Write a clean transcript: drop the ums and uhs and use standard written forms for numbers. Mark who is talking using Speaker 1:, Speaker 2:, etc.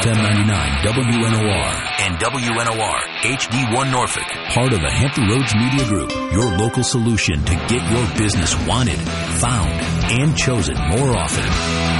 Speaker 1: FM 99 WNOR and WNOR HD1 Norfolk, part of the Hampton Roads Media Group, your local solution to get your business wanted, found, and chosen more often.